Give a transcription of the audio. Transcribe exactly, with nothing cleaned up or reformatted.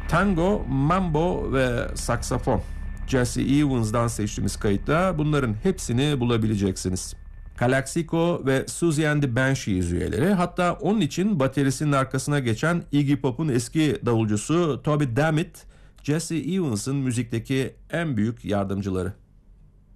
Tango, mambo ve saksafon. Jesse Evans'dan seçtiğimiz kayıtta bunların hepsini bulabileceksiniz. Calexico ve Susie and the Banshees üyeleri, hatta onun için baterisinin arkasına geçen Iggy Pop'un eski davulcusu Toby Dammit, Jesse Evans'ın müzikteki en büyük yardımcıları.